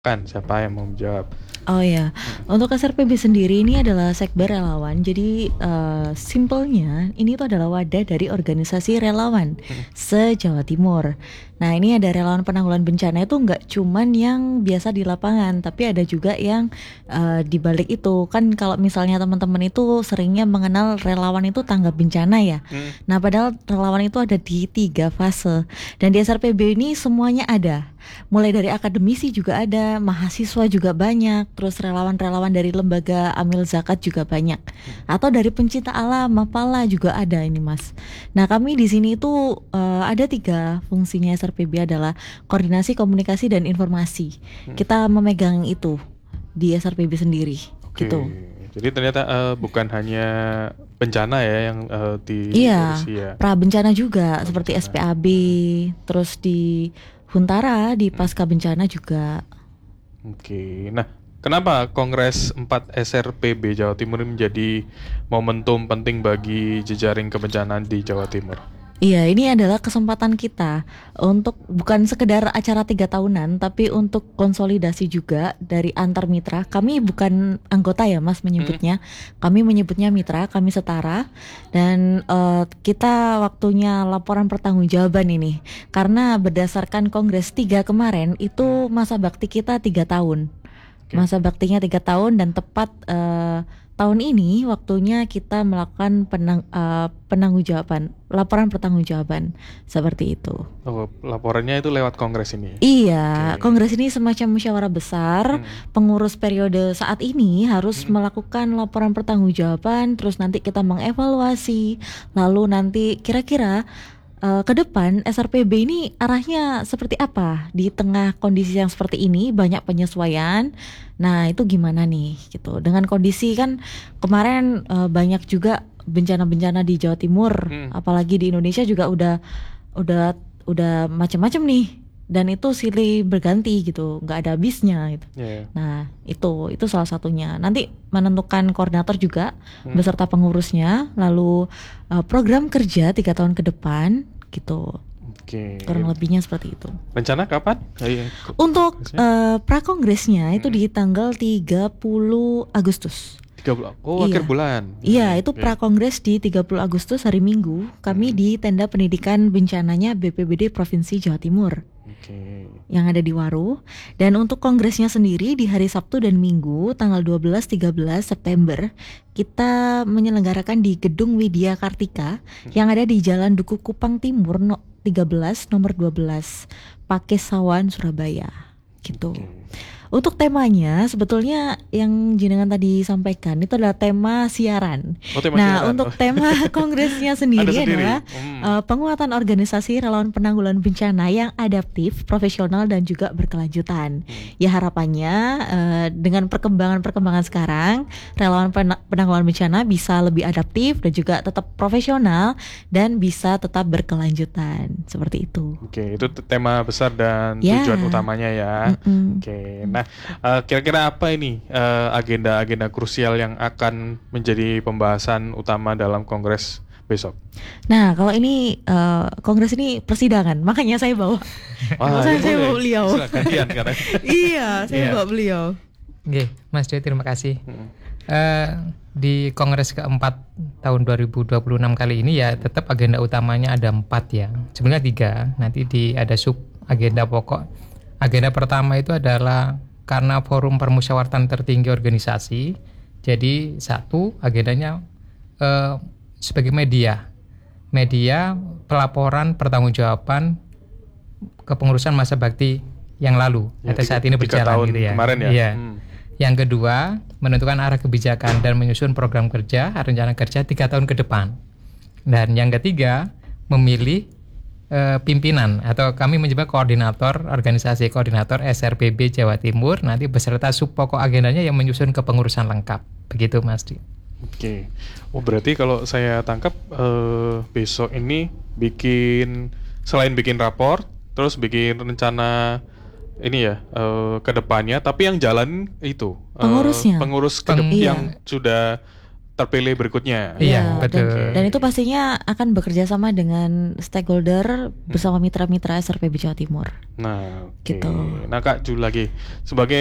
Kan siapa yang mau menjawab? Oh ya, untuk SRPB sendiri ini adalah sekber relawan. Jadi simpelnya ini tuh adalah wadah dari organisasi relawan Mm-mm. se-Jawa Timur. Nah ini ada relawan penanggulangan bencana itu nggak cuman yang biasa di lapangan, tapi ada juga yang di balik itu. Kan kalau misalnya teman-teman itu seringnya mengenal relawan itu tanggap bencana ya. Mm. Nah padahal relawan itu ada di 3 fase. Dan di SRPB ini semuanya ada. Mulai dari akademisi juga ada, mahasiswa juga banyak, terus relawan-relawan dari lembaga amil zakat juga banyak, atau dari pencinta alam, Mapala juga ada ini Mas. Nah kami di sini itu ada 3 fungsinya SRPB adalah koordinasi, komunikasi, dan informasi. Mm. Kita memegang itu di SRPB sendiri, Oke, gitu. jadi ternyata bukan hanya bencana ya yang Iya, diurusi ya, pra bencana juga seperti bencana. SPAB, terus di Huntara di Mm. pasca bencana juga. Oke, nah kenapa Kongres 4 SRPB Jawa Timur ini menjadi momentum penting bagi jejaring kebencanaan di Jawa Timur? Iya, ini adalah kesempatan kita untuk bukan sekedar acara 3 tahunan, tapi untuk konsolidasi juga dari antar mitra. Kami bukan anggota ya, Mas Mm. menyebutnya. Kami menyebutnya mitra, kami setara. Dan kita waktunya laporan pertanggungjawaban ini, karena berdasarkan Kongres 3 kemarin itu masa bakti kita 3 tahun. Oke. Masa baktinya 3 tahun dan tepat tahun ini waktunya kita melakukan penanggujawaban, laporan pertanggungjawaban seperti itu. Oh, laporannya itu lewat Kongres ini. Iya, Oke. Kongres ini semacam musyawarah besar. Mm. Pengurus periode saat ini harus Mm. melakukan laporan pertanggungjawaban, terus nanti kita mengevaluasi, lalu nanti kira-kira ke depan SRPB ini arahnya seperti apa di tengah kondisi yang seperti ini banyak penyesuaian. Nah itu gimana nih gitu dengan kondisi kan kemarin banyak juga bencana-bencana di Jawa Timur, Mm. apalagi di Indonesia juga udah udah macam-macam nih dan itu silih berganti gitu nggak ada habisnya gitu. Ya. Nah itu salah satunya nanti menentukan koordinator juga Mm. beserta pengurusnya lalu program kerja 3 tahun ke depan gitu Oke. kurang lebihnya seperti itu. Rencana kapan? Untuk Kongresnya? prakongresnya itu Mm. di tanggal 30 Agustus. 30. Oh, akhir Iya. bulan. Iya, itu Oke. prakongres di 30 Agustus hari Minggu. Kami Mm. di tenda pendidikan bencananya BPBD Provinsi Jawa Timur Oke. yang ada di Waru. Dan untuk kongresnya sendiri di hari Sabtu dan Minggu tanggal 12-13 September kita menyelenggarakan di Gedung Widya Kartika yang ada di Jalan Duku Kupang Timur 13 nomor 12 Pakesawan Surabaya gitu. Oke. Untuk temanya sebetulnya yang jenengan tadi sampaikan itu adalah tema siaran. Oh, tema Nah, siaran. untuk Oh. tema kongresnya Ada sendiri sendiri. adalah penguatan organisasi relawan penanggulangan bencana yang adaptif, profesional dan juga berkelanjutan. Ya harapannya dengan perkembangan sekarang relawan penanggulangan bencana bisa lebih adaptif dan juga tetap profesional dan bisa tetap berkelanjutan. Seperti itu. Oke, itu tema besar dan Ya. tujuan utamanya ya. Mm-mm. Oke, nah kira-kira apa ini agenda-agenda krusial yang akan menjadi pembahasan utama dalam kongres besok? Nah, kalau ini kongres ini persidangan, makanya saya bawa. Wah, saya boleh. bawa beliau. Silakan, gantian karena. Iya, saya Iya. bawa beliau. Oke, Mas Dewi terima kasih. Mm. Di Kongres keempat tahun 2026 kali ini ya tetap agenda utamanya ada 4 ya. Sebenarnya 3. Nanti ada sub agenda pokok. Agenda pertama itu adalah karena forum permusyawaratan tertinggi organisasi. Jadi satu agendanya sebagai media pelaporan pertanggungjawaban kepengurusan masa bakti yang lalu Ya, atau saat ini 3 berjalan tahun gitu ya. kemarin ya. Iya. Hmm. Yang kedua, menentukan arah kebijakan dan menyusun program kerja, rencana kerja 3 tahun ke depan. Dan yang ketiga, memilih pimpinan atau kami menyebut koordinator koordinator SRPB Jawa Timur nanti beserta sub pokok agendanya yang menyusun kepengurusan lengkap. Begitu Mas Di. Oke. Oh, berarti kalau saya tangkap besok ini selain bikin rapor, terus bikin rencana ini ya ke depannya, tapi yang jalan itu Pengurusnya. pengurus Iya. yang sudah terpilih berikutnya. Iya, Ya, betul. Dan itu pastinya akan bekerja sama dengan stakeholder bersama mitra-mitra SRPB Jawa Timur. Nah, oke. Gitu. Nah Kak Ju lagi sebagai